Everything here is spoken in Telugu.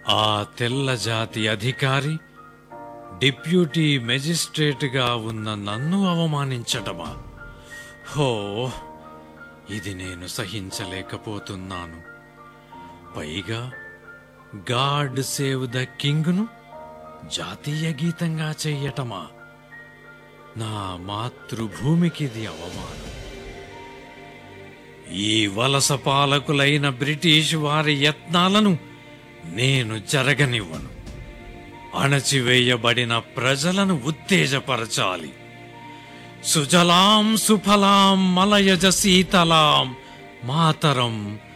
ఆ తెల్ల జాతి అధికారి డిప్యూటీ మెజిస్ట్రేట్గా ఉన్న నన్ను అవమానించటమా? హో, ఇది నేను సహించలేకపోతున్నాను. పైగా గాడ్ సేవ్ ద కింగ్ను జాతీయ గీతంగా చెయ్యటమా? నా మాతృభూమికిది అవమానం. ఈ వలస పాలకులైన బ్రిటిష్ వారి యత్నాలను నేను జరగనివ్వను. అణచివేయబడిన ప్రజలను ఉత్తేజపరచాలి. సుజలాం సుఫలాం మలయజ శీతలాం మాతరం